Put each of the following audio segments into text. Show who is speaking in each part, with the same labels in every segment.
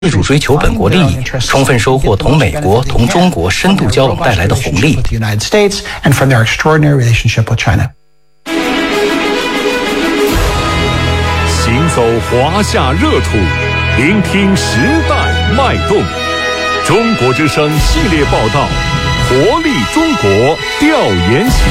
Speaker 1: 自主追求本国利益，充分收获同美国、同中国深度交往带来的红利。
Speaker 2: 行走华夏热土，聆听时代脉动。中国之声系列报道，活力中国调研行。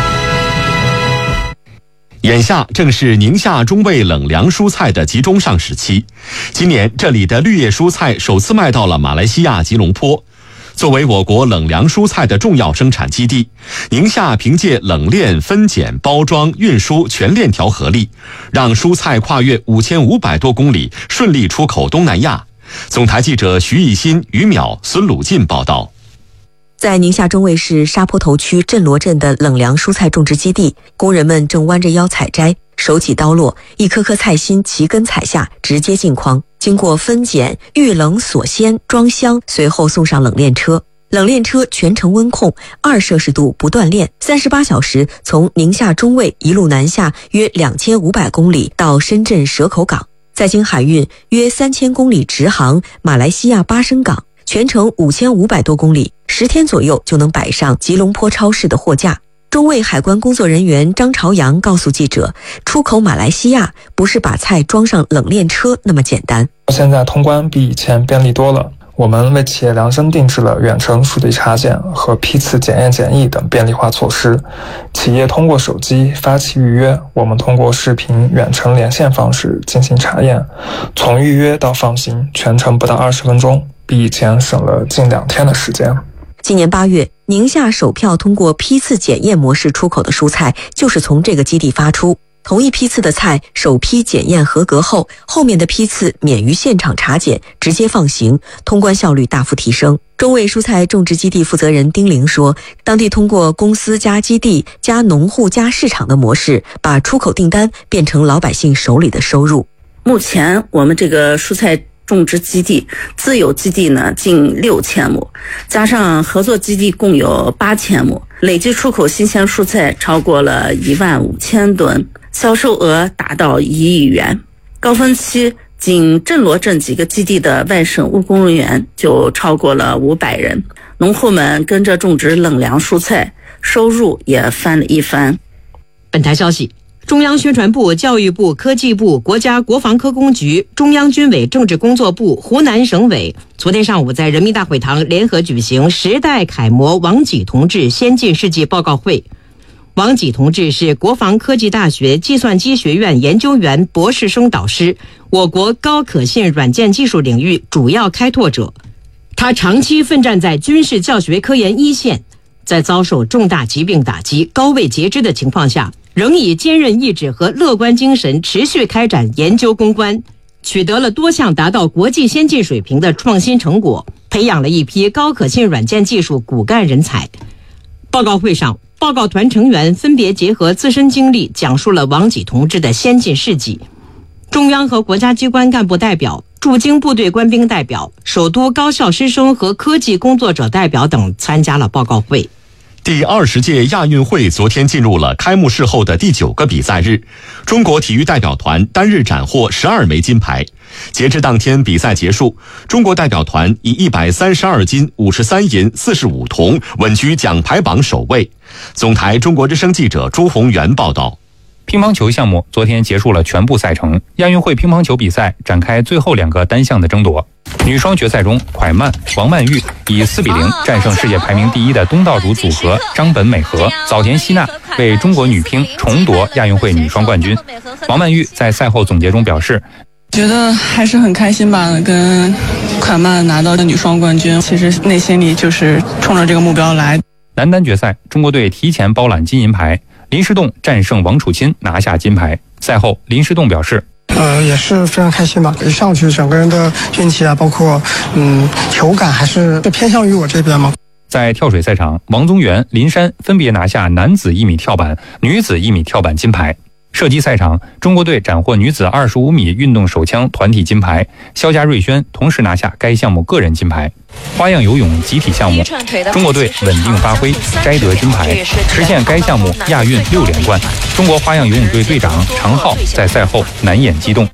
Speaker 3: 眼下正是宁夏中卫冷凉蔬菜的集中上市期，今年这里的绿叶蔬菜首次卖到了马来西亚吉隆坡。作为我国冷凉蔬菜的重要生产基地，宁夏凭借冷链、分拣、包装、运输全链条合力，让蔬菜跨越5500多公里，顺利出口东南亚。总台记者徐艺新、于淼、孙鲁进报道。
Speaker 4: 在宁夏中卫市沙坡头区镇罗镇的冷凉蔬菜种植基地，工人们正弯着腰采摘，手起刀落，一颗颗菜心齐根采下，直接进筐，经过分拣、预冷、锁鲜、装箱，随后送上冷链车。冷链车全程温控，2摄氏度不断链，38小时从宁夏中卫一路南下约2500公里到深圳蛇口港，再经海运约3000公里直航马来西亚巴生港，全程5500多公里，10天左右就能摆上吉隆坡超市的货架。中卫海关工作人员张朝阳告诉记者，出口马来西亚不是把菜装上冷链车那么简单。
Speaker 5: 现在通关比以前便利多了，我们为企业量身定制了远程数据查检和批次检验检疫等便利化措施。企业通过手机发起预约，我们通过视频远程连线方式进行查验，从预约到放行全程不到20分钟，比以前省了近2天的时间。
Speaker 4: 今年8月，宁夏首票通过批次检验模式出口的蔬菜就是从这个基地发出。同一批次的菜首批检验合格后，后面的批次免于现场查检，直接放行，通关效率大幅提升。中卫蔬菜种植基地负责人丁玲说，当地通过公司加基地加农户加市场的模式，把出口订单变成老百姓手里的收入。
Speaker 6: 目前我们这个蔬菜种植基地自有基地呢近6000亩，加上合作基地共有8000亩，累计出口新鲜蔬菜超过了15000吨，销售额达到1亿元。高峰期仅镇罗镇几个基地的外省务工人员就超过了500人，农户们跟着种植冷凉蔬菜，收入也翻了一番。
Speaker 7: 本台消息，中央宣传部、教育部、科技部、国家国防科工局、中央军委政治工作部、湖南省委昨天上午在人民大会堂联合举行时代楷模王济同志先进事迹报告会。王济同志是国防科技大学计算机学院研究员博士生导师，我国高可信软件技术领域主要开拓者。他长期奋战在军事教学科研一线，在遭受重大疾病打击、高位截肢的情况下，仍以坚韧意志和乐观精神持续开展研究攻关，取得了多项达到国际先进水平的创新成果，培养了一批高可信软件技术骨干人才。报告会上，报告团成员分别结合自身经历，讲述了王济同志的先进事迹。中央和国家机关干部代表、驻京部队官兵代表、首都高校师生和科技工作者代表等参加了报告会。
Speaker 3: 第20届亚运会昨天进入了开幕式后的第9个比赛日，中国体育代表团单日斩获12枚金牌。截至当天比赛结束，中国代表团以132金、53银、45铜稳居奖牌榜首位。总台中国之声记者朱宏元报道。
Speaker 8: 乒乓球项目昨天结束了全部赛程，亚运会乒乓球比赛展开最后2个单项的争夺。女双决赛中，蒯曼、王曼玉以4-0战胜世界排名第1的东道主组合张本美和、早田希娜，为中国女乒重夺亚运会女双冠军。王曼玉在赛后总结中表示，
Speaker 9: 觉得还是很开心吧，跟蒯曼拿到的女双冠军，其实内心里就是冲着这个目标来。
Speaker 8: 男单决赛，中国队提前包揽金银牌，林诗栋战胜王楚钦拿下金牌。赛后，林诗栋表示，
Speaker 10: 也是非常开心吧。一上去整个人的运气啊，包括球感还是偏向于我这边嘛。
Speaker 8: 在跳水赛场，王宗源、林珊分别拿下男子1米跳板、女子1米跳板金牌。射击赛场，中国队斩获女子25米运动手枪团体金牌，肖家瑞轩同时拿下该项目个人金牌。花样游泳集体项目，中国队稳定发挥，摘得金牌，实现该项目亚运6连冠。中国花样游泳队队长常浩在赛后难掩激动。
Speaker 9: 我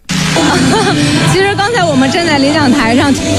Speaker 11: 其实刚才我们站在领奖台上。